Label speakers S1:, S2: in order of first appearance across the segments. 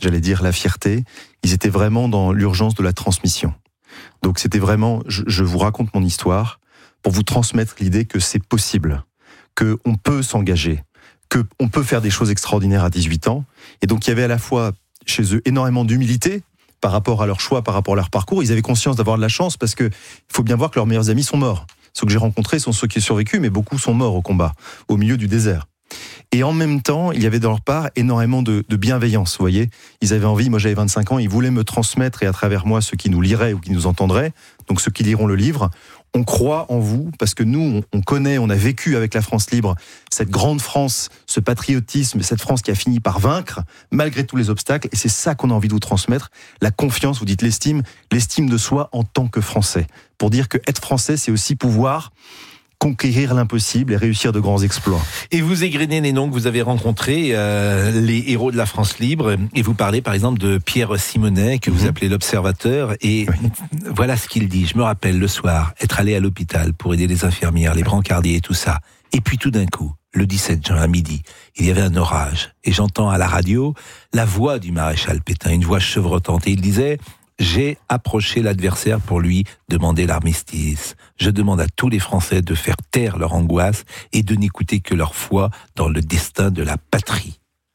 S1: j'allais dire la fierté. Ils étaient vraiment dans l'urgence de la transmission. Donc c'était vraiment, je vous raconte mon histoire pour vous transmettre l'idée que c'est possible, qu'on peut s'engager, qu'on peut faire des choses extraordinaires à 18 ans. Et donc il y avait à la fois chez eux énormément d'humilité par rapport à leur choix, par rapport à leur parcours. Ils avaient conscience d'avoir de la chance parce que il faut bien voir que leurs meilleurs amis sont morts. Ceux que j'ai rencontrés sont ceux qui ont survécu, mais beaucoup sont morts au combat, au milieu du désert. Et en même temps, il y avait de leur part énormément de bienveillance, vous voyez. Ils avaient envie, moi j'avais 25 ans, ils voulaient me transmettre, et à travers moi, ceux qui nous liraient ou qui nous entendraient, donc ceux qui liront le livre, on croit en vous, parce que nous, on connaît, on a vécu avec la France libre, cette grande France, ce patriotisme, cette France qui a fini par vaincre, malgré tous les obstacles, et c'est ça qu'on a envie de vous transmettre, la confiance, vous dites l'estime de soi en tant que Français, pour dire que être Français, c'est aussi pouvoir conquérir l'impossible et réussir de grands exploits.
S2: Et vous égrenez les noms que vous avez rencontrés, les héros de la France libre, et vous parlez par exemple de Pierre Simonet, que vous appelez l'Observateur, et voilà ce qu'il dit. Je me rappelle le soir, être allé à l'hôpital pour aider les infirmières, les brancardiers et tout ça. Et puis tout d'un coup, le 17 juin à midi, il y avait un orage, et j'entends à la radio la voix du maréchal Pétain, une voix chevrotante, et il disait: j'ai approché l'adversaire pour lui demander l'armistice. Je demande à tous les Français de faire taire leur angoisse et de n'écouter que leur foi dans le destin de la patrie.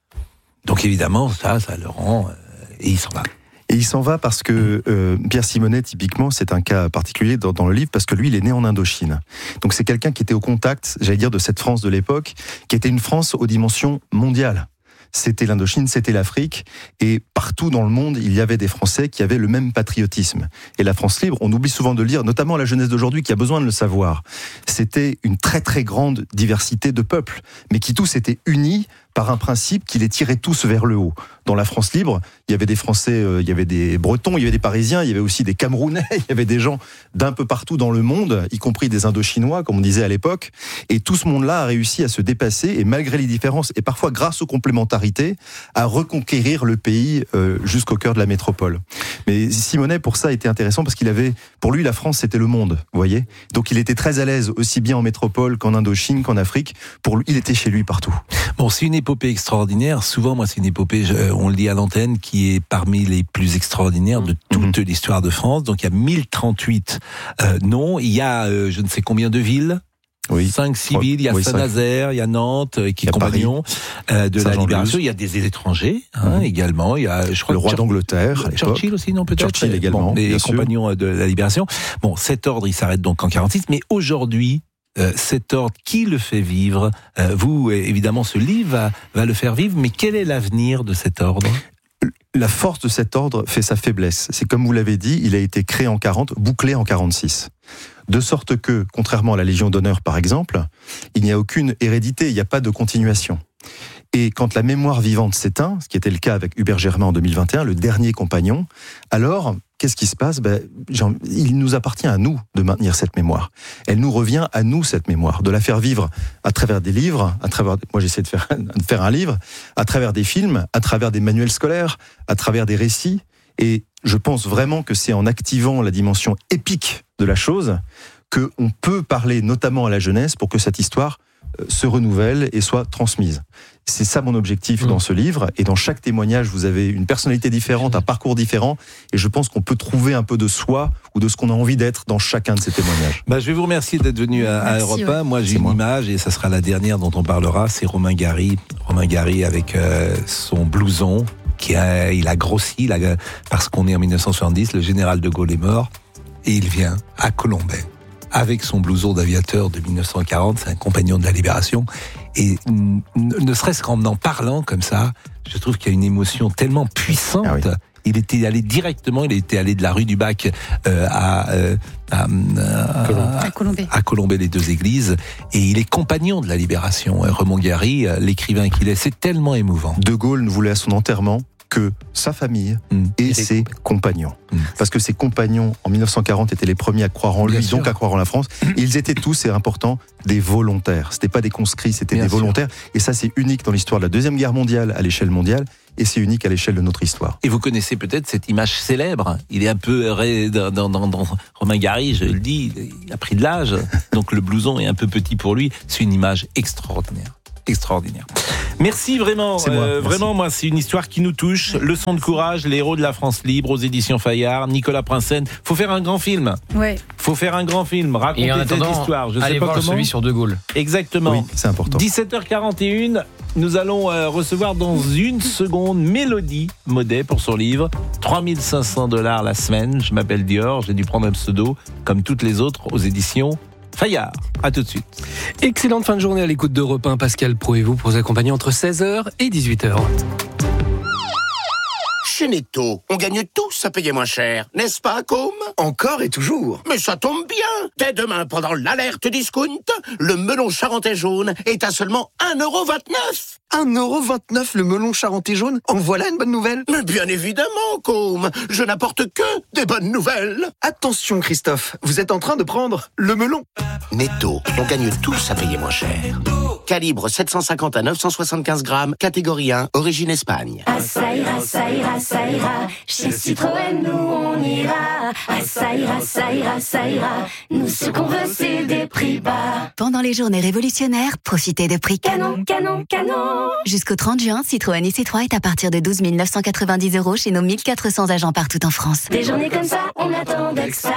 S2: Donc évidemment, ça le rend... et il s'en va.
S1: Et il s'en va parce que Pierre Simonet, typiquement, c'est un cas particulier dans le livre, parce que lui, il est né en Indochine. Donc c'est quelqu'un qui était au contact, j'allais dire, de cette France de l'époque, qui était une France aux dimensions mondiales. C'était l'Indochine, c'était l'Afrique, et partout dans le monde, il y avait des Français qui avaient le même patriotisme. Et la France libre, on oublie souvent de le dire, notamment la jeunesse d'aujourd'hui qui a besoin de le savoir, c'était une très très grande diversité de peuples, mais qui tous étaient unis par un principe qui les tirait tous vers le haut. Dans la France libre, il y avait des Français, il y avait des Bretons, il y avait des Parisiens, il y avait aussi des Camerounais, il y avait des gens d'un peu partout dans le monde, y compris des Indochinois, comme on disait à l'époque. Et tout ce monde-là a réussi à se dépasser, et malgré les différences, et parfois grâce aux complémentarités, à reconquérir le pays jusqu'au cœur de la métropole. Mais Simonet, pour ça, était intéressant parce qu'il avait, pour lui, la France, c'était le monde, vous voyez. Donc il était très à l'aise, aussi bien en métropole qu'en Indochine, qu'en Afrique. Pour lui, il était chez lui partout.
S2: Bon, c'est une épopée extraordinaire. Souvent, moi, c'est une épopée, on le dit à l'antenne, qui est parmi les plus extraordinaires de toute l'histoire de France. Donc, il y a 1038 noms. Il y a je ne sais combien de villes. 5-6 villes, il y a Saint-Nazaire, il y a Nantes, qui est compagnon de la Libération. Il y a des étrangers également. Il y a, je crois,
S1: le roi d'Angleterre.
S2: Churchill aussi, non, peut-être.
S1: Churchill également.
S2: Les compagnons de la Libération. Bon, cet ordre, il s'arrête donc en 46. Mais aujourd'hui, cet ordre, qui le fait vivre? Vous, évidemment, ce livre va le faire vivre. Mais quel est l'avenir de cet ordre?
S1: La force de cet ordre fait sa faiblesse. C'est comme vous l'avez dit, il a été créé en 40, bouclé en 46. De sorte que, contrairement à la Légion d'honneur par exemple, il n'y a aucune hérédité, il n'y a pas de continuation. Et quand la mémoire vivante s'éteint, ce qui était le cas avec Hubert Germain en 2021, le dernier compagnon, alors qu'est-ce qui se passe ? Il nous appartient à nous de maintenir cette mémoire. Elle nous revient à nous, cette mémoire, de la faire vivre à travers des livres, moi j'essaie de faire un livre, à travers des films, à travers des manuels scolaires, à travers des récits. Et je pense vraiment que c'est en activant la dimension épique de la chose qu'on peut parler notamment à la jeunesse pour que cette histoire se renouvelle et soit transmise. C'est ça mon objectif dans ce livre, et dans chaque témoignage vous avez une personnalité différente, un parcours différent, et je pense qu'on peut trouver un peu de soi ou de ce qu'on a envie d'être dans chacun de ces témoignages.
S2: Je vais vous remercier d'être venu à Europe 1. Moi j'ai une image, et ça sera la dernière dont on parlera, c'est Romain Gary avec son blouson, il a grossi parce qu'on est en 1970, le général de Gaulle est mort, et il vient à Colombey avec son blouson d'aviateur de 1940, c'est un compagnon de la Libération, et ne serait-ce qu'en parlant comme ça, je trouve qu'il y a une émotion tellement puissante. Il était allé de la rue du Bac à Colombey, les deux églises, et il est compagnon de la Libération. Romain Gary, l'écrivain qu'il est, c'est tellement émouvant.
S1: De Gaulle ne voulait à son enterrement que sa famille et ses compagnons. Parce que ses compagnons, en 1940, étaient les premiers à croire en lui, donc à croire en la France. Et ils étaient tous, c'est important, des volontaires. C'était pas des conscrits, c'était des volontaires. Et ça, c'est unique dans l'histoire de la Deuxième Guerre mondiale, à l'échelle mondiale, et c'est unique à l'échelle de notre histoire.
S2: Et vous connaissez peut-être cette image célèbre. Il est un peu dans Romain Gary, je le dis, il a pris de l'âge, donc le blouson est un peu petit pour lui. C'est une image extraordinaire. extraordinaire. Merci vraiment. Vraiment, moi, c'est une histoire qui nous touche. Leçon de courage, les héros de la France libre aux éditions Fayard. Nicolas Prinsen. Faut faire un grand film.
S3: Ouais.
S2: Faut faire un grand film. Raconter cette histoire. Je sais
S4: allez
S2: pas
S4: voir
S2: comment.
S4: celui sur De Gaulle.
S2: Exactement.
S1: Oui, c'est important.
S2: 17h41. Nous allons recevoir dans une seconde Mélodie Maudet pour son livre. $3 500 la semaine. Je m'appelle Dior. J'ai dû prendre un pseudo comme toutes les autres aux éditions Fayard. À tout de suite.
S5: Excellente fin de journée à l'écoute d'Europe 1. Pascal Pro et vous pour vous accompagner entre 16h et 18h.
S6: Chez Netto, on gagne tous à payer moins cher, n'est-ce pas, Côme ?
S7: Encore et toujours.
S6: Mais ça tombe bien. Dès demain, pendant l'alerte discount, le melon charentais jaune est à seulement 1,29 €.
S7: 1,29 € le melon charentais jaune. En voilà une bonne nouvelle.
S6: Mais bien évidemment, Côme, je n'apporte que des bonnes nouvelles.
S7: Attention Christophe, vous êtes en train de prendre le melon.
S6: Netto, on gagne tous à payer moins cher. Calibre 750 à 975 grammes, catégorie 1, origine Espagne.
S8: Ah ça ira, ça ira, ça ira. Chez Citroën, nous on ira. Ah ça ira, ça ira, ça ira. Nous ce qu'on veut c'est des prix bas.
S9: Pendant les journées révolutionnaires, profitez de prix
S8: Canon, canon, canon.
S9: Jusqu'au 30 juin, Citroën IC3 est à partir de 12 990 € chez nos 1400 agents partout en France.
S8: Des journées comme ça, on attendait que ça.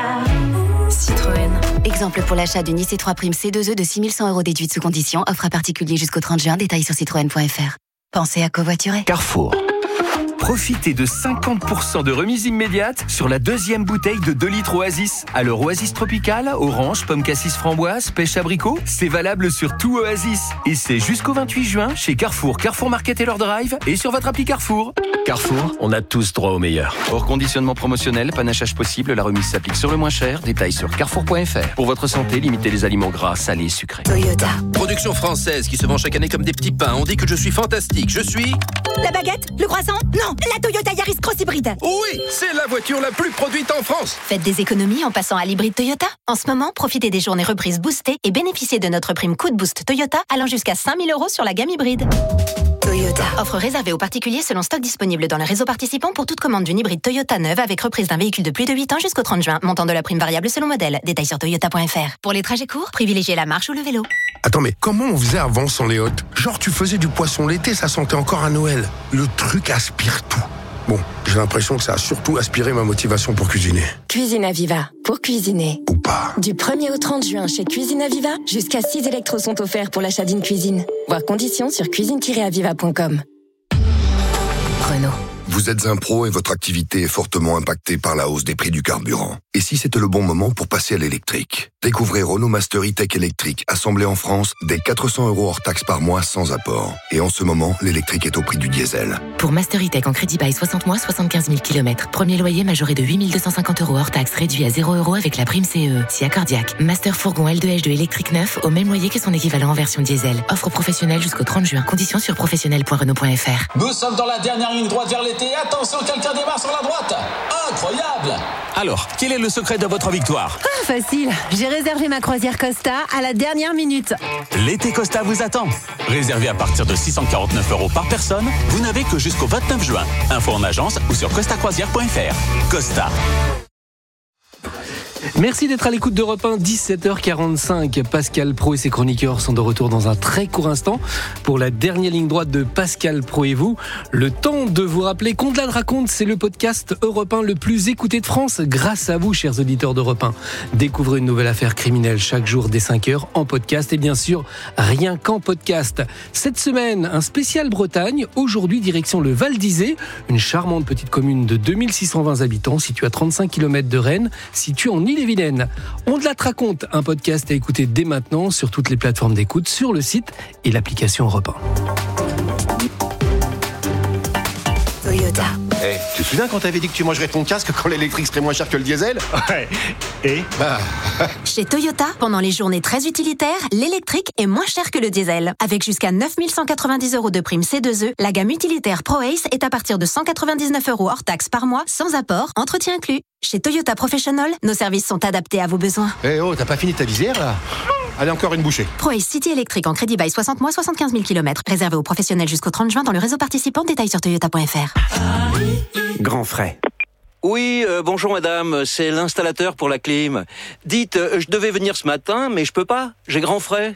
S9: Citroën. Exemple pour l'achat d'une IC3 prime C2E de 6 100 € déduite sous condition. Offre à particulier jusqu'au 30 juin. Détails sur citroën.fr. Pensez à covoiturer.
S7: Carrefour.
S10: Profitez de 50% de remise immédiate sur la deuxième bouteille de 2 litres Oasis. Alors Oasis Tropical, orange, pomme cassis framboise, pêche abricot, c'est valable sur tout Oasis. Et c'est jusqu'au 28 juin chez Carrefour, Carrefour Market et leur drive et sur votre appli Carrefour.
S11: Carrefour, on a tous droit au meilleur.
S10: Hors conditionnement promotionnel, panachage possible, la remise s'applique sur le moins cher. Détails sur carrefour.fr. Pour votre santé, limitez les aliments gras, salés et sucrés.
S9: Toyota.
S11: Production française qui se vend chaque année comme des petits pains. On dit que je suis fantastique. Je suis...
S12: La baguette? Le croissant? Non, la Toyota Yaris Cross Hybride.
S11: Oui, c'est la voiture la plus produite en France.
S12: Faites des économies en passant à l'hybride Toyota. En ce moment, profitez des journées reprises boostées et bénéficiez de notre prime Coup de Boost Toyota allant jusqu'à 5 000 € sur la gamme hybride.
S9: Toyota.
S12: Offre réservée aux particuliers selon stock disponible dans le réseau participant pour toute commande d'une hybride Toyota neuve avec reprise d'un véhicule de plus de 8 ans jusqu'au 30 juin. Montant de la prime variable selon modèle. Détails sur toyota.fr. Pour les trajets courts, privilégiez la marche ou le vélo.
S13: Attends, mais comment on faisait avant sans les hôtes? Genre, tu faisais du poisson l'été, ça sentait encore à Noël. Le truc aspire tout. Bon, j'ai l'impression que ça a surtout aspiré ma motivation pour cuisiner.
S8: Cuisine Aviva, pour cuisiner.
S13: Ou pas.
S8: Du 1er au 30 juin chez Cuisine Aviva, jusqu'à 6 électros sont offerts pour l'achat d'une cuisine. Voir conditions sur cuisine-aviva.com.
S9: Renault.
S13: Vous êtes un pro et votre activité est fortement impactée par la hausse des prix du carburant. Et si c'était le bon moment pour passer à l'électrique? Découvrez Renault Master E-Tech électrique, assemblé en France, dès 400 € hors taxe par mois sans apport. Et en ce moment, l'électrique est au prix du diesel.
S14: Pour Master E-Tech en crédit bail 60 mois, 75 000 km. Premier loyer majoré de 8 250 € hors taxe, réduit à 0 € avec la prime CE. Si accordiaque. Master fourgon L2H2 électrique neuf, au même loyer que son équivalent en version diesel. Offre professionnelle jusqu'au 30 juin. Conditions sur professionnel.renault.fr.
S15: Nous sommes dans la dernière ligne droite vers l'été. Attention, quelqu'un démarre sur la droite. Incroyable!
S11: Alors, quel est le secret de votre victoire?
S3: Ah, facile. J'ai réservé ma croisière Costa à la dernière minute.
S11: L'été Costa vous attend. Réservé à partir de 649 € par personne, vous n'avez que jusqu'au 29 juin. Info en agence ou sur costacroisière.fr. Costa.
S5: Merci d'être à l'écoute d'Europe 1, 17h45. Pascal Pro et ses chroniqueurs sont de retour dans un très court instant pour la dernière ligne droite de Pascal Pro et vous. Le temps de vous rappeler qu'on te la raconte, c'est le podcast Europe 1 le plus écouté de France grâce à vous, chers auditeurs d'Europe 1. Découvrez une nouvelle affaire criminelle chaque jour dès 5h en podcast et bien sûr, rien qu'en podcast. Cette semaine, un spécial Bretagne. Aujourd'hui, direction le Val d'Isée, une charmante petite commune de 2620 habitants située à 35 km de Rennes, située en Ille-et-Vilaine. On te la raconte, un podcast à écouter dès maintenant sur toutes les plateformes d'écoute, sur le site et l'application Europe
S7: 1. Toyota. Hey, tu te souviens quand t'avais dit que tu mangerais ton casque quand l'électrique serait moins cher que le diesel?
S16: Ouais. Et
S12: Chez Toyota, pendant les journées très utilitaires, l'électrique est moins cher que le diesel. Avec jusqu'à 9 190 € de prime C2E, la gamme utilitaire Pro Ace est à partir de 199 € hors taxe par mois, sans apport, entretien inclus. Chez Toyota Professional, nos services sont adaptés à vos besoins.
S7: Eh oh, t'as pas fini ta visière là? Allez, encore une bouchée.
S12: Pro Ace City électrique en crédit bail 60 mois, 75 000 km. Réservé aux professionnels jusqu'au 30 juin dans le réseau participant. Détails sur toyota.fr.
S7: Grand frais.
S17: Oui, bonjour madame, c'est l'installateur pour la clim. Dites, je devais venir ce matin, mais je peux pas, j'ai grand frais.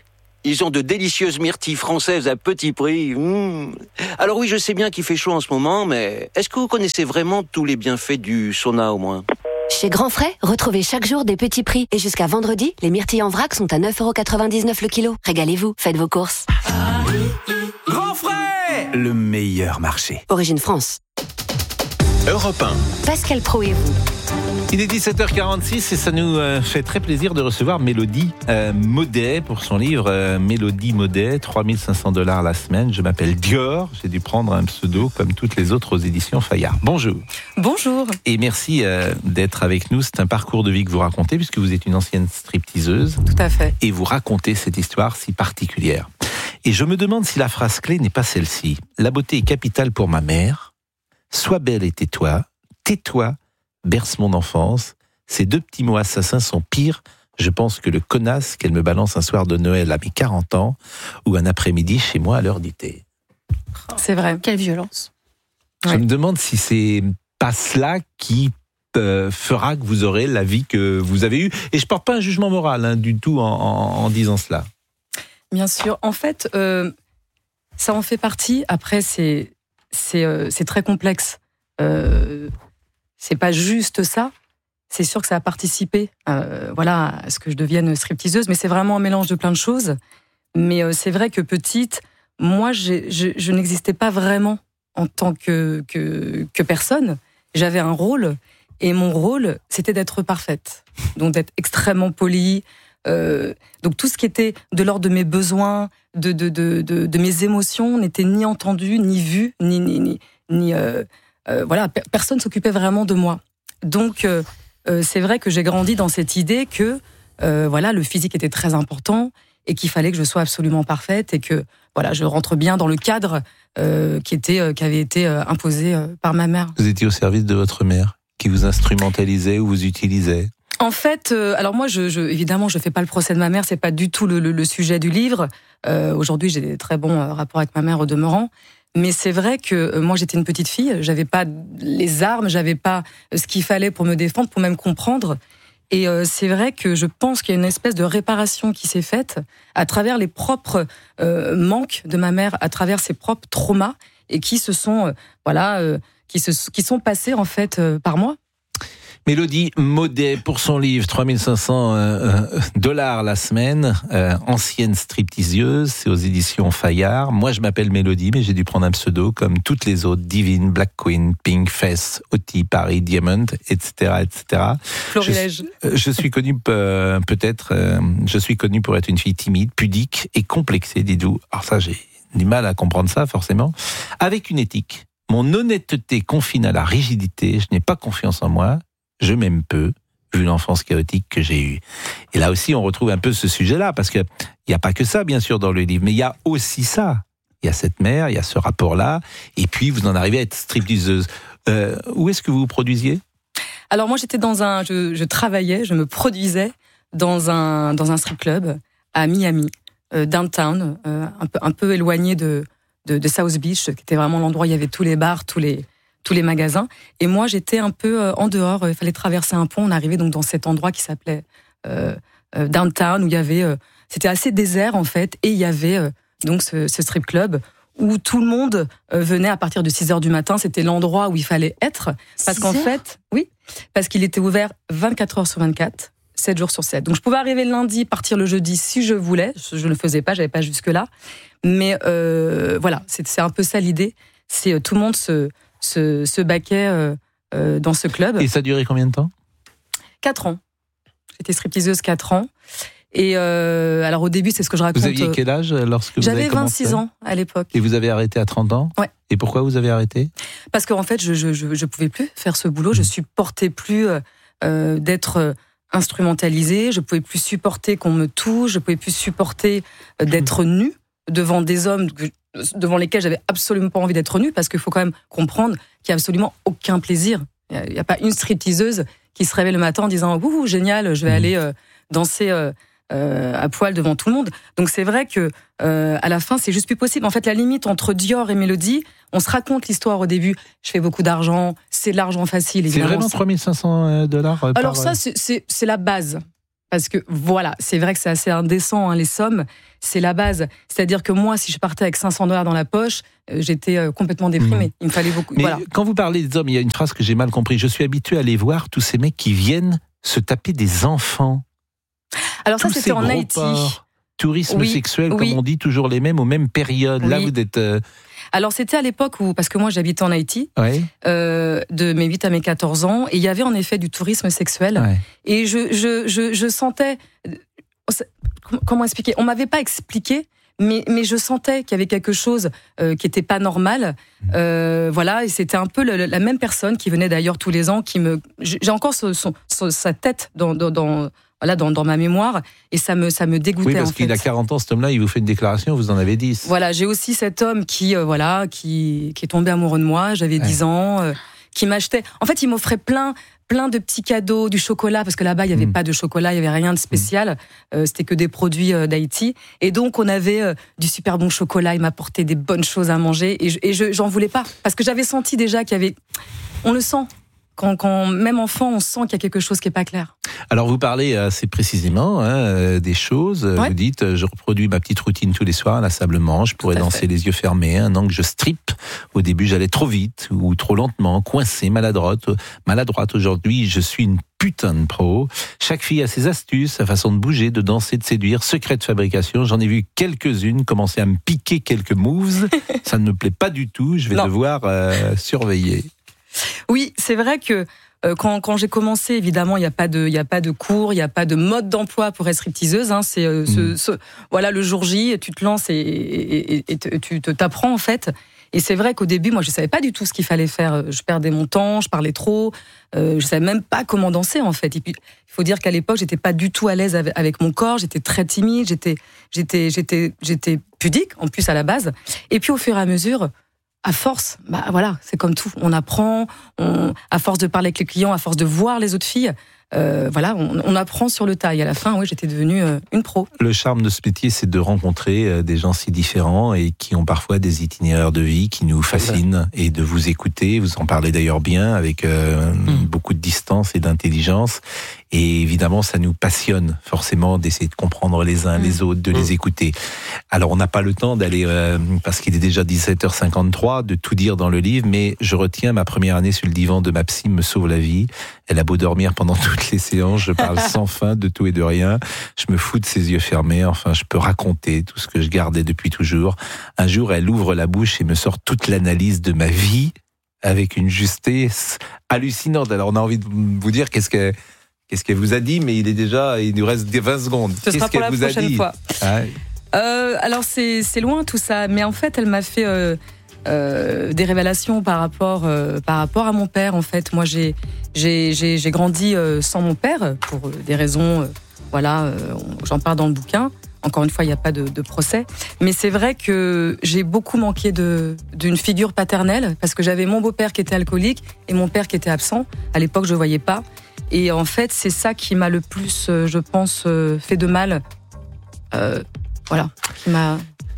S17: Ils ont de délicieuses myrtilles françaises à petit prix. Alors oui, je sais bien qu'il fait chaud en ce moment, mais est-ce que vous connaissez vraiment tous les bienfaits du sauna au moins ?
S9: Chez Grand Frais, retrouvez chaque jour des petits prix. Et jusqu'à vendredi, les myrtilles en vrac sont à 9,99€ le kilo. Régalez-vous, faites vos courses.
S10: Grand Frais, le meilleur marché.
S9: Origine France.
S11: Europe 1.
S9: Pascal Praud et vous.
S2: Il est 17h46 et ça nous fait très plaisir de recevoir Mélodie Maudet pour son livre Mélodie Maudet, $3 500 la semaine. Je m'appelle Dior, j'ai dû prendre un pseudo comme toutes les autres aux éditions Fayard. Bonjour.
S4: Bonjour.
S2: Et merci d'être avec nous. C'est un parcours de vie que vous racontez puisque vous êtes une ancienne stripteaseuse.
S4: Tout à fait.
S2: Et vous racontez cette histoire si particulière. Et je me demande si la phrase clé n'est pas celle-ci. La beauté est capitale pour ma mère. Sois belle et tais-toi. Tais-toi. Berce mon enfance. Ces deux petits mots assassins sont pires, je pense, que le connasse qu'elle me balance un soir de Noël à mes 40 ans ou un après-midi chez moi à l'heure du thé.
S4: C'est vrai. Quelle violence.
S2: Je me demande si c'est pas cela qui fera que vous aurez la vie que vous avez eue. Et je porte pas un jugement moral du tout en disant cela.
S4: Bien sûr. En fait, ça en fait partie. Après, c'est très complexe. C'est pas juste ça. C'est sûr que ça a participé à ce que je devienne stripteaseuse, mais c'est vraiment un mélange de plein de choses. Mais c'est vrai que petite, moi, je n'existais pas vraiment en tant que personne. J'avais un rôle, et mon rôle, c'était d'être parfaite. Donc d'être extrêmement polie. Donc tout ce qui était de l'ordre de mes besoins, de mes émotions, n'était ni entendu, ni vu, personne s'occupait vraiment de moi. Donc, c'est vrai que j'ai grandi dans cette idée que, le physique était très important et qu'il fallait que je sois absolument parfaite et que, je rentre bien dans le cadre qui avait été imposé par ma mère.
S2: Vous étiez au service de votre mère, qui vous instrumentalisait ou vous utilisait ?
S4: En fait, alors moi, évidemment, je fais pas le procès de ma mère, c'est pas du tout le sujet du livre. Aujourd'hui, j'ai des très bons rapports avec ma mère au demeurant. Mais c'est vrai que moi, j'étais une petite fille, j'avais pas les armes, j'avais pas ce qu'il fallait pour me défendre, pour même comprendre. Et c'est vrai que je pense qu'il y a une espèce de réparation qui s'est faite à travers les propres manques de ma mère, à travers ses propres traumas, et qui se sont, qui sont passés en fait par moi.
S2: Mélodie Maudet pour son livre $3 la semaine, ancienne stripteaseuse, c'est aux éditions Fayard. Moi je m'appelle Mélodie, mais j'ai dû prendre un pseudo comme toutes les autres, Divine, Black Queen, Pink, Fess, Oti, Paris, Diamond, etc.
S4: Florilège.
S2: Je suis connu je suis connu pour être une fille timide, pudique et complexée, dites-vous. Alors ça, j'ai du mal à comprendre ça forcément. Avec une éthique, mon honnêteté confine à la rigidité, je n'ai pas confiance en moi. Je m'aime peu, vu l'enfance chaotique que j'ai eue. Et là aussi, on retrouve un peu ce sujet-là, parce qu'il n'y a pas que ça, bien sûr, dans le livre, mais il y a aussi ça. Il y a cette mère, il y a ce rapport-là, et puis vous en arrivez à être stripteaseuse. Où est-ce que vous vous produisiez ?
S4: Alors moi, j'étais je travaillais, je me produisais dans un strip club à Miami, downtown, un peu éloigné de South Beach, qui était vraiment l'endroit où il y avait tous les bars, tous les magasins. Et moi, j'étais un peu en dehors. Il fallait traverser un pont. On arrivait donc dans cet endroit qui s'appelait Downtown, où il y avait... c'était assez désert, en fait. Et il y avait donc ce strip club où tout le monde venait à partir de 6h du matin. C'était l'endroit où il fallait être. Parce qu'en fait... Oui, parce qu'il était ouvert 24 heures sur 24, 7 jours sur 7. Donc, je pouvais arriver le lundi, partir le jeudi si je voulais. Je ne le faisais pas, j'avais pas jusque-là. Mais c'est un peu ça l'idée. C'est tout le monde se baquait dans ce club.
S2: Et ça a duré combien de temps ?
S4: 4 ans. J'étais stripteaseuse 4 ans. Et alors au début, c'est ce que je raconte.
S2: Vous aviez quel âge lorsque vous avez commencé ?
S4: J'avais 26 ans à l'époque.
S2: Et vous avez arrêté à 30 ans ?
S4: Ouais.
S2: Et pourquoi vous avez arrêté ?
S4: Parce qu'en fait, je pouvais plus faire ce boulot. Je supportais plus d'être instrumentalisée. Je pouvais plus supporter qu'on me touche. Je pouvais plus supporter d'être nue devant des hommes devant lesquels j'avais absolument pas envie d'être nue, parce qu'il faut quand même comprendre qu'il y a absolument aucun plaisir. Il y a pas une stripteaseuse qui se réveille le matin en disant « Ouh, génial, je vais aller danser à poil devant tout le monde ». Donc c'est vrai que à la fin, c'est juste plus possible. En fait, la limite entre Dior et Mélodie, on se raconte l'histoire au début. Je fais beaucoup d'argent, c'est de l'argent facile.
S2: C'est vraiment $3 500
S4: Alors ça, c'est la base. Parce que voilà, c'est vrai que c'est assez indécent, hein, les sommes, c'est la base. C'est-à-dire que moi, si je partais avec $500 dans la poche, j'étais complètement déprimée. Il me fallait beaucoup.
S2: Mais
S4: voilà.
S2: quand vous parlez des hommes, il y a une phrase que j'ai mal comprise. Je suis habitué à aller voir tous ces mecs qui viennent se taper des enfants.
S4: Alors ça, c'était en Haïti.
S2: Tourisme sexuel, comme on dit, toujours les mêmes aux mêmes périodes. Là, vous êtes...
S4: Alors, c'était à l'époque où, parce que moi, j'habitais en Haïti, de mes 8 à mes 14 ans, et il y avait en effet du tourisme sexuel. Ouais. Et je sentais... Comment expliquer ? On m'avait pas expliqué, mais je sentais qu'il y avait quelque chose qui était pas normal. Voilà, et c'était un peu la même personne qui venait d'ailleurs tous les ans, j'ai encore sa tête dans ma mémoire, et ça me dégoûtait.
S2: Oui, parce qu'il a 40 ans, cet homme-là, il vous fait une déclaration, vous en avez 10.
S4: Voilà, j'ai aussi cet homme qui est tombé amoureux de moi, j'avais 10 ans, qui m'achetait... En fait, il m'offrait plein de petits cadeaux, du chocolat, parce que là-bas, il n'y avait pas de chocolat, il n'y avait rien de spécial, c'était que des produits d'Haïti. Et donc, on avait du super bon chocolat, il m'apportait des bonnes choses à manger, et j'en voulais pas, parce que j'avais senti déjà qu'il y avait... On le sent. Quand même enfant, on sent qu'il y a quelque chose qui n'est pas clair.
S2: Alors vous parlez assez précisément des choses. Ouais. Vous dites, je reproduis ma petite routine tous les soirs inlassablement. Je pourrais danser les yeux fermés. Un an que je strip. Au début, j'allais trop vite ou trop lentement, coincé, maladroite. Aujourd'hui, je suis une putain de pro. Chaque fille a ses astuces, sa façon de bouger, de danser, de séduire. Secret de fabrication. J'en ai vu quelques-unes commencer à me piquer quelques moves. Ça ne me plaît pas du tout. Je vais devoir surveiller.
S4: Oui, c'est vrai que quand j'ai commencé, évidemment, il n'y a pas de cours, il n'y a pas de mode d'emploi pour être stripteaseuse. Hein, c'est voilà, le jour J, tu te lances et tu t'apprends en fait. Et c'est vrai qu'au début, moi, je savais pas du tout ce qu'il fallait faire. Je perdais mon temps, je parlais trop, je savais même pas comment danser en fait. Et puis, il faut dire qu'à l'époque, j'étais pas du tout à l'aise avec mon corps. J'étais très timide, j'étais pudique en plus à la base. Et puis au fur et à mesure. À force, voilà, c'est comme tout. On apprend, à force de parler avec les clients, à force de voir les autres filles, voilà, on apprend sur le tas. Et à la fin, j'étais devenue une pro.
S2: Le charme de ce métier, c'est de rencontrer des gens si différents et qui ont parfois des itinéraires de vie qui nous fascinent et de vous écouter. Vous en parlez d'ailleurs bien, avec beaucoup de distance et d'intelligence. Et évidemment, ça nous passionne forcément d'essayer de comprendre les uns les autres, de les écouter. Alors, on n'a pas le temps d'aller, parce qu'il est déjà 17h53, de tout dire dans le livre, mais je retiens ma première année sur le divan de ma psy me sauve la vie. Elle a beau dormir pendant toutes les séances, je parle sans fin de tout et de rien. Je me fous de ses yeux fermés, enfin, je peux raconter tout ce que je gardais depuis toujours. Un jour, elle ouvre la bouche et me sort toute l'analyse de ma vie avec une justesse hallucinante. Alors, on a envie de vous dire qu'est-ce qu'elle vous a dit, mais il nous reste 20 secondes.
S4: Ce sera pour la prochaine fois. Alors, c'est loin tout ça, mais en fait, elle m'a fait des révélations par rapport à mon père. En fait, moi, j'ai grandi sans mon père pour des raisons, j'en parle dans le bouquin. Encore une fois, il n'y a pas de procès. Mais c'est vrai que j'ai beaucoup manqué d'une figure paternelle, parce que j'avais mon beau-père qui était alcoolique et mon père qui était absent. À l'époque, je ne voyais pas. Et en fait, c'est ça qui m'a le plus, je pense, fait de mal. Qui m'a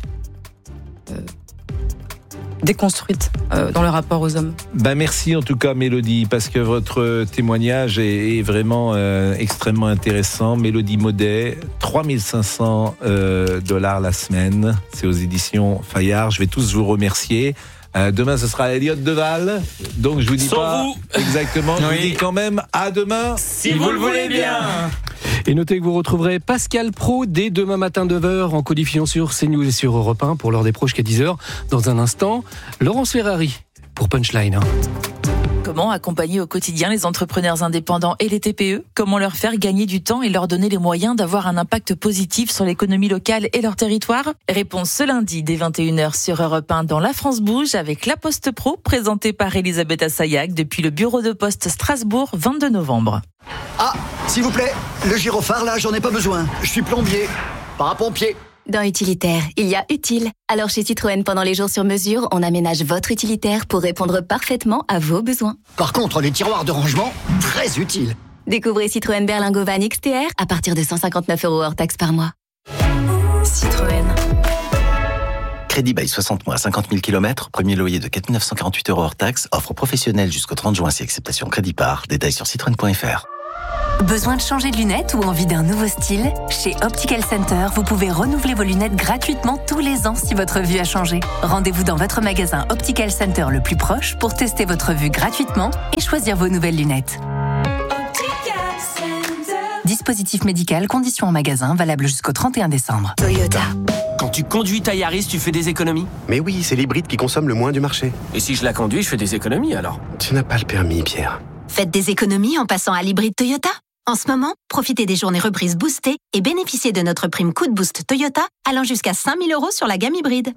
S4: déconstruite dans le rapport aux hommes.
S2: Merci en tout cas, Mélodie, parce que votre témoignage est vraiment extrêmement intéressant. Mélodie Maudet, 3500 $ la semaine. C'est aux éditions Fayard. Je vais tous vous remercier. Demain, ce sera Elliott Deval. Donc, je vous dis exactement. Je vous dis quand même à demain.
S5: Si vous le voulez bien. Et notez que vous retrouverez Pascal Praud dès demain matin 9h en codiffusion sur CNews et sur Europe 1 pour l'heure des pros jusqu'à 10h. Dans un instant, Laurence Ferrari pour Punchline.
S16: Comment accompagner au quotidien les entrepreneurs indépendants et les TPE ? Comment leur faire gagner du temps et leur donner les moyens d'avoir un impact positif sur l'économie locale et leur territoire ? Réponse ce lundi dès 21h sur Europe 1 dans La France Bouge avec La Poste Pro, présentée par Elisabeth Assayag depuis le bureau de poste Strasbourg, 22 novembre.
S18: Ah, s'il vous plaît, le gyrophare là, j'en ai pas besoin. Je suis plombier, pas un pompier.
S9: Dans Utilitaire, il y a utile. Alors chez Citroën, pendant les jours sur mesure, on aménage votre utilitaire pour répondre parfaitement à vos besoins.
S18: Par contre, les tiroirs de rangement, très utiles.
S9: Découvrez Citroën Berlingo Van XTR à partir de 159 € hors taxe par mois.
S16: Citroën.
S6: Crédit bail 60 mois, 50 000 km, premier loyer de 4 948 € hors taxe, offre professionnelle jusqu'au 30 juin si acceptation crédit par. Détails sur citroën.fr.
S12: Besoin de changer de lunettes ou envie d'un nouveau style? Chez Optical Center, vous pouvez renouveler vos lunettes gratuitement tous les ans si votre vue a changé. Rendez-vous dans votre magasin Optical Center le plus proche pour tester votre vue gratuitement et choisir vos nouvelles lunettes. Dispositif médical, conditions en magasin, valable jusqu'au 31 décembre.
S3: Toyota.
S19: Quand tu conduis ta Yaris, tu fais des économies?
S7: Mais oui, c'est l'hybride qui consomme le moins du marché.
S19: Et si je la conduis, je fais des économies alors?
S7: Tu n'as pas le permis, Pierre.
S12: Faites des économies en passant à l'hybride Toyota. En ce moment, profitez des journées reprises boostées et bénéficiez de notre prime coup de boost Toyota allant jusqu'à 5 000 € sur la gamme hybride.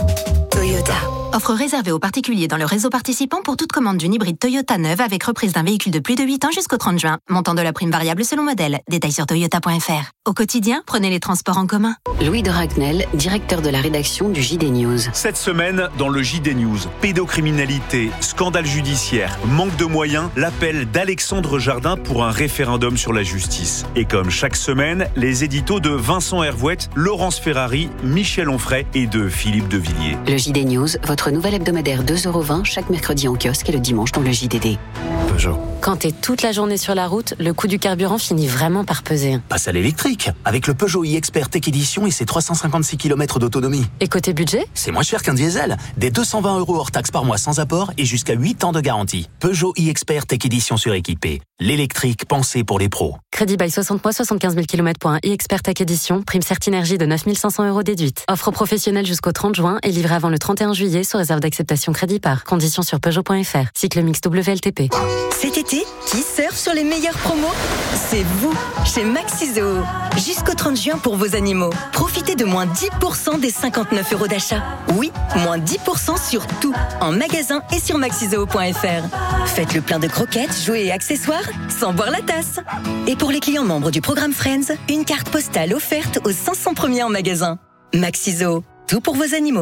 S3: Toyota.
S12: Offre réservée aux particuliers dans le réseau participant pour toute commande d'une hybride Toyota neuve avec reprise d'un véhicule de plus de 8 ans jusqu'au 30 juin. Montant de la prime variable selon modèle. Détails sur toyota.fr. Au quotidien, prenez les transports en commun.
S20: Louis de Ragnel, directeur de la rédaction du JD News.
S21: Cette semaine, dans le JD News, pédocriminalité, scandale judiciaire, manque de moyens, l'appel d'Alexandre Jardin pour un référendum sur la justice. Et comme chaque semaine, les éditos de Vincent Hervouette, Laurence Ferrari, Michel Onfray et de Philippe Devilliers.
S20: Le JD News, votre nouvel hebdomadaire 2,20 € chaque mercredi en kiosque et le dimanche dans le JDD.
S21: Peugeot.
S22: Quand t'es toute la journée sur la route, le coût du carburant finit vraiment par peser.
S23: Passe à l'électrique, avec le Peugeot e-Expert Tech Edition et ses 356 km d'autonomie.
S22: Et côté budget ?
S23: C'est moins cher qu'un diesel. Des 220 € hors taxe par mois sans apport et jusqu'à 8 ans de garantie. Peugeot e-Expert Tech Edition suréquipé. L'électrique pensé pour les pros.
S22: Crédit bail 60 mois, 75 000 km pour un e-Expert Tech Edition. Prime Certinergie de 9 500 € déduite. Offre professionnelle jusqu'au 30 juin et livrée avant le 31 juillet sous réserve d'acceptation crédit par. Conditions sur Peugeot.fr. Cycle mix WLTP.
S24: Cet été, qui surfe sur les meilleures promos? C'est vous, chez Maxizo. Jusqu'au 30 juin pour vos animaux. Profitez de moins 10% des 59 € d'achat. Oui, moins 10% sur tout, en magasin et sur maxizoo.fr. Faites le plein de croquettes, jouets et accessoires sans boire la tasse. Et pour les clients membres du programme Friends, une carte postale offerte aux 500 premiers en magasin. Maxizo, tout pour vos animaux.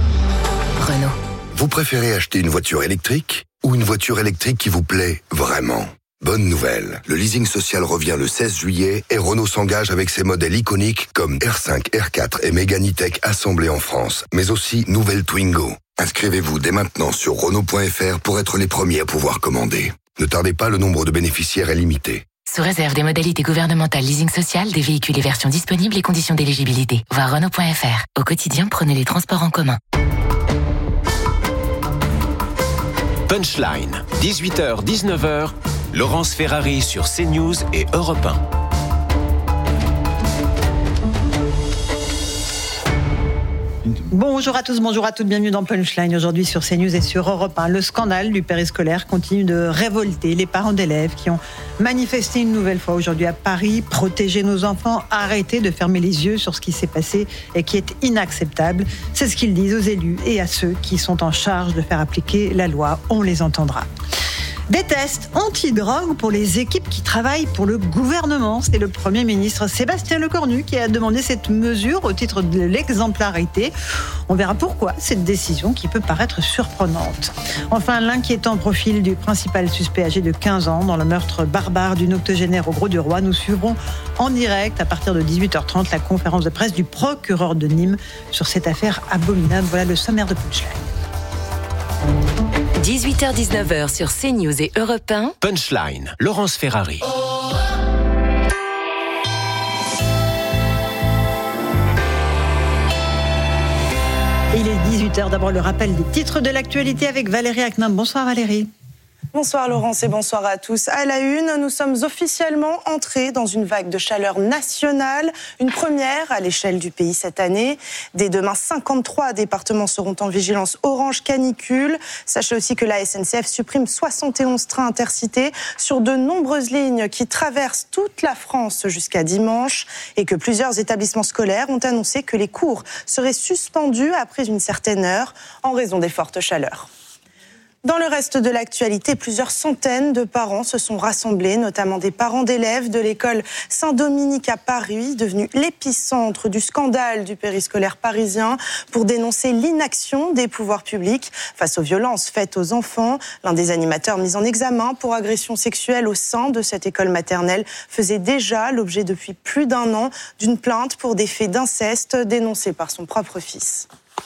S24: Renault.
S13: Vous préférez acheter une voiture électrique ou une voiture électrique qui vous plaît vraiment? Bonne nouvelle, le leasing social revient le 16 juillet et Renault s'engage avec ses modèles iconiques comme R5, R4 et Mégane E-Tech assemblés en France, mais aussi nouvelle Twingo. Inscrivez-vous dès maintenant sur Renault.fr pour être les premiers à pouvoir commander. Ne tardez pas, le nombre de bénéficiaires est limité.
S14: Sous réserve des modalités gouvernementales leasing social, des véhicules et versions disponibles et conditions d'éligibilité. Voir Renault.fr. Au quotidien, prenez les transports en commun.
S25: Punchline, 18h-19h, Laurence Ferrari sur CNews et Europe 1.
S26: Bonjour à tous, bonjour à toutes, bienvenue dans Punchline. Aujourd'hui sur CNews et sur Europe 1, le scandale du périscolaire continue de révolter les parents d'élèves qui ont manifesté une nouvelle fois aujourd'hui à Paris. Protéger nos enfants, arrêter de fermer les yeux sur ce qui s'est passé et qui est inacceptable. C'est ce qu'ils disent aux élus et à ceux qui sont en charge de faire appliquer la loi. On les entendra. Des tests anti-drogue pour les équipes qui travaillent pour le gouvernement. C'est le Premier ministre Sébastien Lecornu qui a demandé cette mesure au titre de l'exemplarité. On verra pourquoi cette décision qui peut paraître surprenante. Enfin, l'inquiétant profil du principal suspect âgé de 15 ans dans le meurtre barbare d'une octogénaire au Grau-du-Roi. Nous suivrons en direct à partir de 18h30 la conférence de presse du procureur de Nîmes sur cette affaire abominable. Voilà le sommaire de Punchline.
S24: 18h-19h sur CNews et Europe 1.
S25: Punchline, Laurence Ferrari.
S26: Il est 18h. D'abord, le rappel des titres de l'actualité avec Valérie Aknin. Bonsoir Valérie.
S27: Bonsoir Laurence et bonsoir à tous. À la une, nous sommes officiellement entrés dans une vague de chaleur nationale, une première à l'échelle du pays cette année. Dès demain, 53 départements seront en vigilance orange canicule. Sachez aussi que la SNCF supprime 71 trains intercités sur de nombreuses lignes qui traversent toute la France jusqu'à dimanche et que plusieurs établissements scolaires ont annoncé que les cours seraient suspendus après une certaine heure en raison des fortes chaleurs. Dans le reste de l'actualité, plusieurs centaines de parents se sont rassemblés, notamment des parents d'élèves de l'école Saint-Dominique à Paris, devenue l'épicentre du scandale du périscolaire parisien, pour dénoncer l'inaction des pouvoirs publics face aux violences faites aux enfants. L'un des animateurs mis en examen pour agression sexuelle au sein de cette école maternelle faisait déjà l'objet depuis plus d'1 an d'une plainte pour des faits d'inceste dénoncés par son propre fils.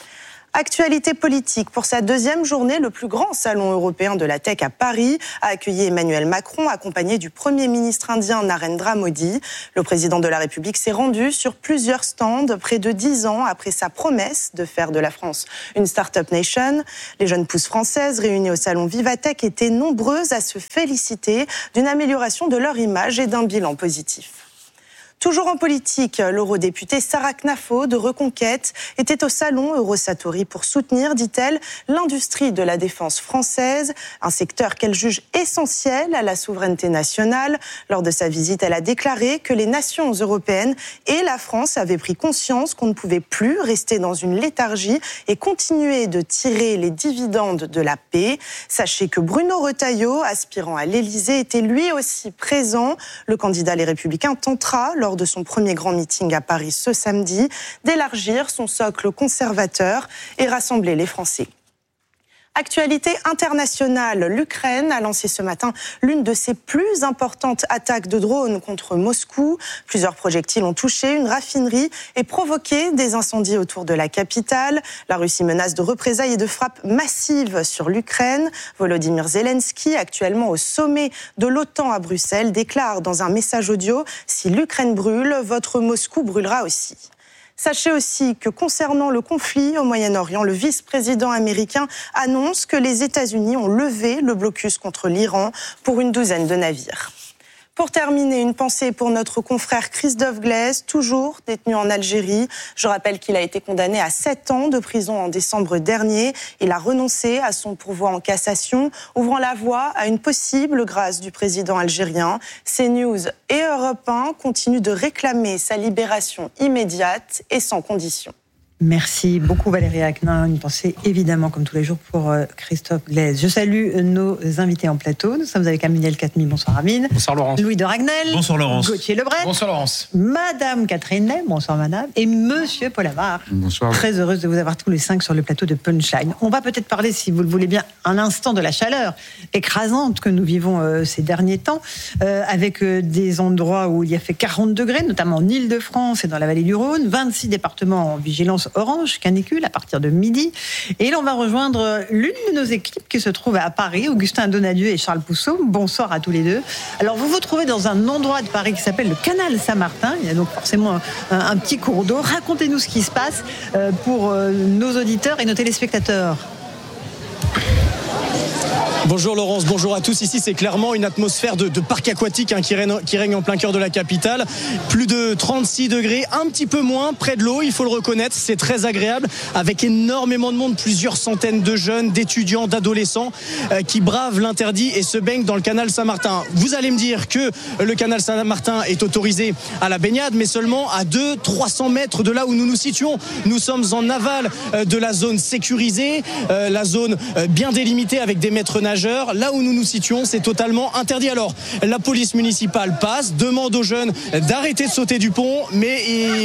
S27: Actualité politique. Pour sa deuxième journée, le plus grand salon européen de la tech à Paris a accueilli Emmanuel Macron, accompagné du Premier ministre indien Narendra Modi. Le président de la République s'est rendu sur plusieurs stands près de 10 ans après sa promesse de faire de la France une start-up nation. Les jeunes pousses françaises réunies au salon Vivatech étaient nombreuses à se féliciter d'une amélioration de leur image et d'un bilan positif. Toujours en politique, l'eurodéputée Sarah Knafo de Reconquête était au salon Eurosatory pour soutenir, dit-elle, l'industrie de la défense française, un secteur qu'elle juge essentiel à la souveraineté nationale. Lors de sa visite, elle a déclaré que les nations européennes et la France avaient pris conscience qu'on ne pouvait plus rester dans une léthargie et continuer de tirer les dividendes de la paix. Sachez que Bruno Retailleau, aspirant à l'Élysée, était lui aussi présent. Le candidat Les Républicains tentera, lors de son premier grand meeting à Paris ce samedi, d'élargir son socle conservateur et rassembler les Français. Actualité internationale, l'Ukraine a lancé ce matin l'une de ses plus importantes attaques de drones contre Moscou. Plusieurs projectiles ont touché une raffinerie et provoqué des incendies autour de la capitale. La Russie menace de représailles et de frappes massives sur l'Ukraine. Volodymyr Zelensky, actuellement au sommet de l'OTAN à Bruxelles, déclare dans un message audio « Si l'Ukraine brûle, votre Moscou brûlera aussi ». Sachez aussi que concernant le conflit au Moyen-Orient, le vice-président américain annonce que les États-Unis ont levé le blocus contre l'Iran pour une douzaine de navires. Pour terminer, une pensée pour notre confrère Christophe Glaise, toujours détenu en Algérie. Je rappelle qu'il a été condamné à 7 ans de prison en décembre dernier. Il a renoncé à son pourvoi en cassation, ouvrant la voie à une possible grâce du président algérien. CNews et Europe 1 continuent de réclamer sa libération immédiate et sans condition.
S26: Merci beaucoup Valérie Aknin. Une pensée évidemment comme tous les jours pour Christophe Glaise. Je salue nos invités en plateau. Nous sommes avec Amine El-Khatmi. Bonsoir Amine.
S1: Bonsoir Laurence.
S26: Louis de Ragnel.
S1: Bonsoir Laurence.
S26: Gauthier Lebret.
S1: Bonsoir Laurence.
S26: Madame Catherine Ney. Bonsoir madame. Et Monsieur Paul Amar.
S1: Bonsoir.
S26: Très heureuse de vous avoir tous les 5 sur le plateau de Punchline. On va peut-être parler, si vous le voulez bien, un instant de la chaleur écrasante que nous vivons ces derniers temps, avec des endroits où il y a fait 40 degrés, notamment en Île-de-France et dans la vallée du Rhône, 26 départements en vigilance orange, canicule à partir de midi. Et là, on va rejoindre l'une de nos équipes qui se trouve à Paris, Augustin Donadieu et Charles Pousseau. Bonsoir à tous les deux. Alors, vous vous trouvez dans un endroit de Paris qui s'appelle le canal Saint-Martin. Il y a donc forcément un petit cours d'eau. Racontez-nous ce qui se passe pour nos auditeurs et nos téléspectateurs.
S1: Bonjour Laurence, bonjour à tous. Ici, c'est clairement une atmosphère de parc aquatique qui règne en plein cœur de la capitale. Plus de 36 degrés, un petit peu moins près de l'eau, il faut le reconnaître. C'est très agréable, avec énormément de monde, plusieurs centaines de jeunes, d'étudiants, d'adolescents qui bravent l'interdit et se baignent dans le canal Saint-Martin. Vous allez me dire que le canal Saint-Martin est autorisé à la baignade, mais seulement à 200-300 mètres de là où nous nous situons. Nous sommes en aval de la zone sécurisée, la zone bien délimitée avec des maîtres nageurs. Là où nous nous situons, c'est totalement interdit. Alors, la police municipale passe, demande aux jeunes d'arrêter de sauter du pont, mais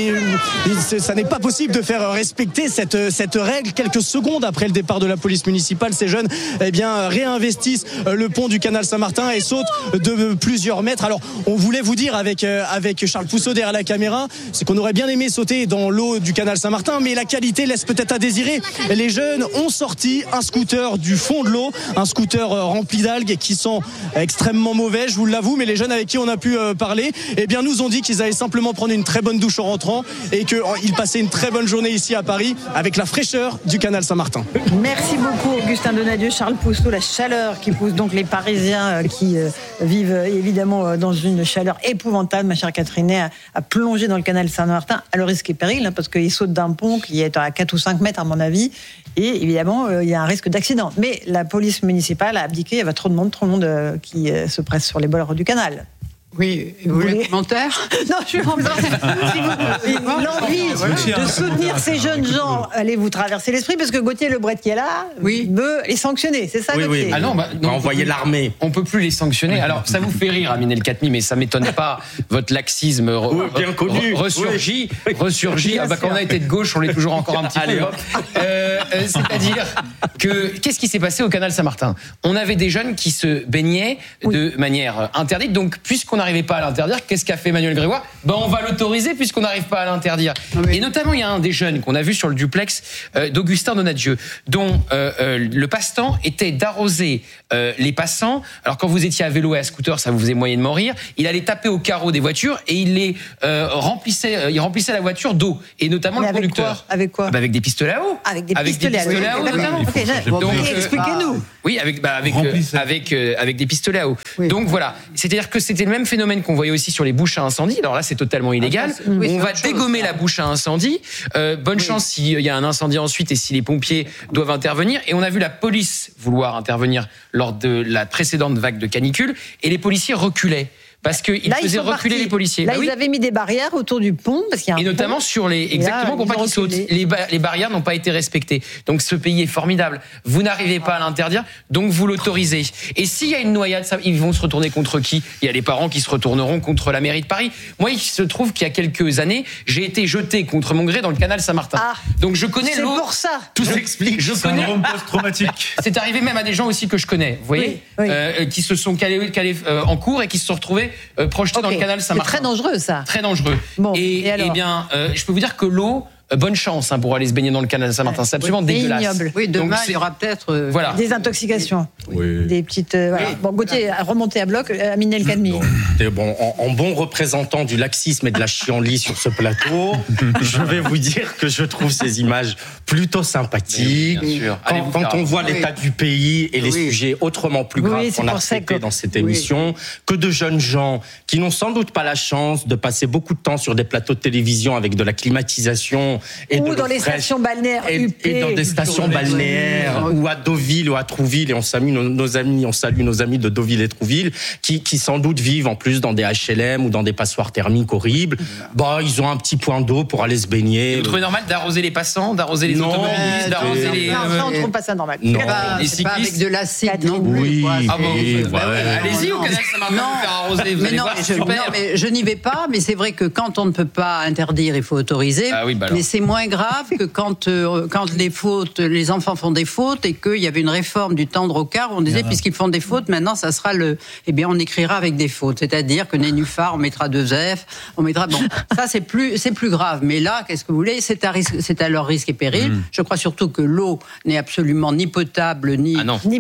S1: ça n'est pas possible de faire respecter cette règle. Quelques secondes après le départ de la police municipale, ces jeunes réinvestissent le pont du canal Saint-Martin et sautent de plusieurs mètres. Alors, on voulait vous dire avec Charles Pousseau derrière la caméra, c'est qu'on aurait bien aimé sauter dans l'eau du canal Saint-Martin, mais la qualité laisse peut-être à désirer. Les jeunes ont sorti un scooter du fond de l'eau, un scooter rempli d'algues qui sont extrêmement mauvais, je vous l'avoue, mais les jeunes avec qui on a pu parler, eh bien, nous ont dit qu'ils allaient simplement prendre une très bonne douche en rentrant et qu'ils passaient une très bonne journée ici à Paris avec la fraîcheur du canal Saint-Martin.
S26: Merci beaucoup Augustin Donadieu, Charles Pousseau. La chaleur qui pousse donc les Parisiens qui vivent évidemment dans une chaleur épouvantable, ma chère Catherine, à plonger dans le canal Saint-Martin à leur risque et péril, parce qu'ils sautent d'un pont qui est à 4 ou 5 mètres à mon avis, et évidemment il y a un risque d'accident. Mais la police municipale a abdiqué, il y avait trop de monde qui se presse sur les bords du canal.
S4: Oui, vous voulez un commentaire?
S26: Non, je suis en train l'envie de soutenir ces jeunes gens, allez vous traverser l'esprit, parce que Gauthier Lebret qui est là veut les sanctionner, c'est ça, Gauthier?
S19: Ah non, on va envoyer l'armée. On peut plus les sanctionner. Alors, ça vous fait rire, Amine El-Khatmi, mais ça m'étonne pas, votre laxisme
S1: bien connu.
S19: ressurgit. Quand on a été de gauche, on l'est toujours encore un petit peu. C'est-à-dire que, qu'est-ce qui s'est passé au canal Saint-Martin? On avait des jeunes qui se baignaient de manière interdite, donc puisqu'on a n'arrivait pas à l'interdire, qu'est-ce qu'a fait Emmanuel Grégoire ? On va l'autoriser puisqu'on n'arrive pas à l'interdire. Et notamment, il y a un des jeunes qu'on a vu sur le duplex d'Augustin Donadieu, dont le passe-temps était d'arroser les passants. Alors quand vous étiez à vélo et à scooter, ça vous faisait moyennement rire. Il allait taper au carreau des voitures et il les remplissait la voiture d'eau, et notamment le conducteur.
S26: Avec quoi ?
S19: Avec des pistolets à eau.
S26: Avec des pistolets à eau,
S19: notamment.
S26: Donc, expliquez-nous.
S19: Oui, avec des pistolets à eau. Oui. Donc voilà, c'est-à-dire que c'était le même phénomène qu'on voyait aussi sur les bouches à incendie. Alors là, c'est totalement illégal. On va dégommer la bouche à incendie. Bonne chance s'il y a un incendie ensuite et si les pompiers doivent intervenir. Et on a vu la police vouloir intervenir lors de la précédente vague de canicule, et les policiers reculaient. Parce qu'ils faisaient reculer les policiers.
S26: Là, ils avaient mis des barrières autour du pont. Parce qu'il y a
S19: et notamment sur exactement pour pas qu'ils sautent. Les barrières n'ont pas été respectées. Donc ce pays est formidable. Vous n'arrivez pas à l'interdire, donc vous l'autorisez. Et s'il y a une noyade, ils vont se retourner contre qui ? Il y a les parents qui se retourneront contre la mairie de Paris. Moi, il se trouve qu'il y a quelques années, j'ai été jeté contre mon gré dans le canal Saint-Martin. Donc je connais l'eau.
S26: C'est pour ça.
S19: Tout s'explique. Je connais.
S21: Syndrome post-traumatique.
S19: C'est arrivé même à des gens aussi que je connais. Vous voyez, qui se sont calés en cours et qui se sont retrouvés projeté dans le canal Saint-Martin.
S26: C'est très dangereux, ça.
S19: Très dangereux. Et bien, je peux vous dire que l'eau, bonne chance pour aller se baigner dans le canal Saint-Martin. C'est absolument dégueulasse.
S26: Ignoble.
S4: Oui, demain, il y aura peut-être
S26: des intoxications. Des petites. Bon, Gauthier, remonter à bloc, Amine El Kadmi.
S2: En bon représentant du laxisme et de la chienlit sur ce plateau, je vais vous dire que je trouve ces images plutôt sympathiques.
S19: Bien sûr.
S2: Quand on voit l'état du pays et les sujets autrement plus graves qu'on a traités dans cette émission, que de jeunes gens qui n'ont sans doute pas la chance de passer beaucoup de temps sur des plateaux de télévision avec de la climatisation
S26: ou dans les stations balnéaires
S2: et dans des stations balnéaires ou à Deauville ou à Trouville, et on salue nos amis de Deauville et Trouville qui sans doute vivent en plus dans des HLM ou dans des passoires thermiques horribles. Ils ont un petit point d'eau pour aller se baigner.
S19: Vous trouvez normal d'arroser les passants, d'arroser les automobilistes, d'arroser les...
S26: Non, ça, on ne trouve pas ça normal.
S19: Non.
S4: C'est pas avec de l'acide non plus.
S2: Oui.
S19: Allez-y au canal Saint-Martin pour faire arroser. Vous allez voir,
S4: mais je n'y vais pas, mais c'est vrai que quand on ne peut pas interdire, il faut autoriser. Mais c'est moins grave que quand les enfants font des fautes et qu'il y avait une réforme du temps de Rocard où on disait puisqu'ils font des fautes, maintenant ça sera on écrira avec des fautes, c'est-à-dire que nénuphar on mettra 2 F, on mettra ça c'est plus grave. Mais là, qu'est-ce que vous voulez, c'est à leur risque et péril. Je crois surtout que l'eau n'est absolument ni potable ni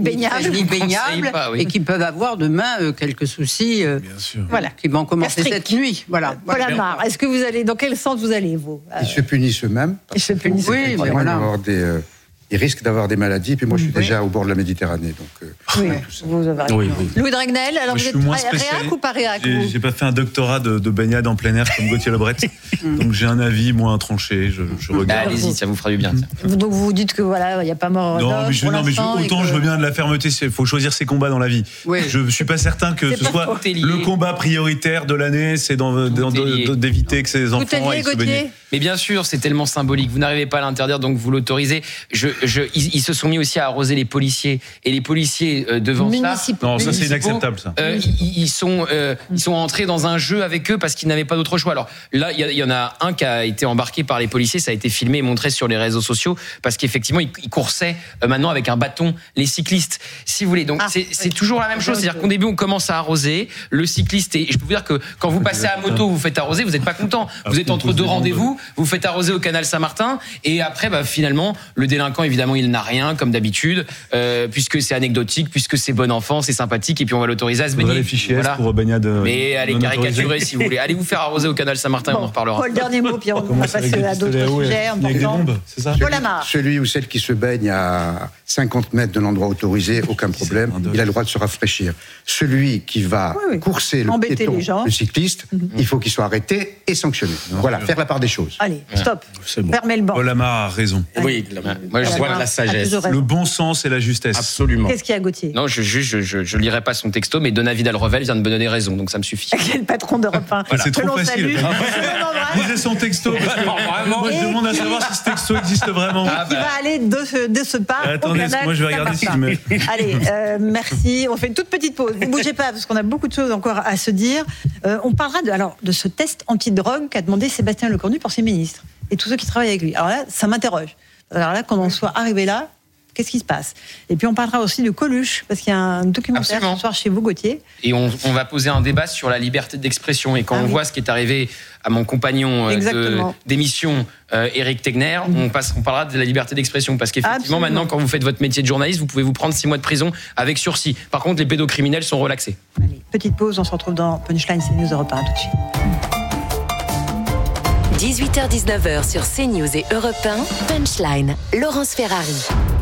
S4: baignable et qu'ils peuvent avoir demain quelques soucis qui vont commencer cette nuit. Voilà.
S26: Paul Amar, est-ce que vous allez dans quel sens vous allez vous
S5: Ils se punissent eux-mêmes.
S26: Oui,
S5: mais voilà. Ils risquent d'avoir des maladies. Puis moi, je suis déjà au bord de la Méditerranée. Donc,
S26: vous avez raison. Louis Dragnel, alors vous êtes réac ou pas réac?
S21: J'ai pas fait un doctorat de baignade en plein air comme Gauthier Lebret. Donc j'ai un avis moins tranché. Je regarde.
S19: Allez-y, ça vous fera du bien.
S26: Donc vous dites que voilà, il n'y a pas mort d'homme.
S21: Autant je veux bien de la fermeté. Il faut choisir ses combats dans la vie. Je suis pas certain que ce soit le combat prioritaire de l'année. C'est d'éviter que ces enfants aillent se baigner.
S19: Mais bien sûr, c'est tellement symbolique. Vous n'arrivez pas à l'interdire, donc vous l'autorisez. Ils se sont mis aussi à arroser les policiers. Et les policiers devant ça...
S21: Non, ça c'est inacceptable, ça.
S19: Ils sont entrés dans un jeu avec eux parce qu'ils n'avaient pas d'autre choix. Alors là, il y en a un qui a été embarqué par les policiers. Ça a été filmé et montré sur les réseaux sociaux parce qu'effectivement, ils coursaient maintenant avec un bâton les cyclistes. Si vous voulez. Donc c'est toujours la même chose. C'est-à-dire qu'au début, on commence à arroser. Le cycliste, et je peux vous dire que quand vous passez à moto, vous faites arroser, vous n'êtes pas content. Vous êtes entre 2 rendez-vous. Vous faites arroser au canal Saint-Martin et après finalement le délinquant évidemment il n'a rien comme d'habitude puisque c'est anecdotique, puisque c'est bon enfant, c'est sympathique et puis on va l'autoriser à se baigner.
S21: Les fichiers pour baignade.
S19: Mais allez caricaturer si vous voulez. Allez vous faire arroser au canal Saint-Martin, on en reparlera.
S26: Paul, dernier mot puis on va passer à d'autres sujets importants.
S5: Celui ou celle qui se baigne à 50 mètres de l'endroit autorisé, aucun problème, il a le droit de se rafraîchir. Celui qui va courser le piéton, le cycliste, il faut qu'il soit arrêté et sanctionné. Voilà, faire la part des choses.
S26: Allez, stop. Fermez le banc.
S21: Paul Amar a raison.
S2: Oui, moi je vois de la sagesse.
S21: Le bon sens et la justesse.
S2: Absolument.
S26: Qu'est-ce qu'il y a, Gauthier?
S19: Non, je lirai pas son texto, mais Donat Alrevel vient de me donner raison, donc ça me suffit.
S26: Quel patron d'Europe 1.
S21: C'est trop facile. Lisez son texto. Moi, je demande à savoir si ce texto existe vraiment.
S26: Qui va aller de ce pas.
S21: Attendez, moi je vais regarder s'il me.
S26: Allez, merci. On fait une toute petite pause. Vous ne bougez pas parce qu'on a beaucoup de choses encore à se dire. On parlera de ce test antidrogue qu'a demandé Sébastien Lecornu pour ses ministres et tous ceux qui travaillent avec lui. Alors là, ça m'interroge. Alors là, quand on soit arrivé là, Qu'est-ce qui se passe? Et puis on parlera aussi de Coluche, parce qu'il y a un documentaire ce soir chez vous, Gauthier.
S19: Et on va poser un débat sur la liberté d'expression. Et quand on voit ce qui est arrivé à mon compagnon d'émission, Éric Tegner, on parlera de la liberté d'expression. Parce qu'effectivement, maintenant, quand vous faites votre métier de journaliste, vous pouvez vous prendre 6 mois de prison avec sursis. Par contre, les pédocriminels sont relaxés.
S26: Allez, petite pause, on se retrouve dans Punchline CNews Europe 1 tout de suite.
S24: 18h-19h sur CNews et Europe 1, Punchline, Laurence Ferrari.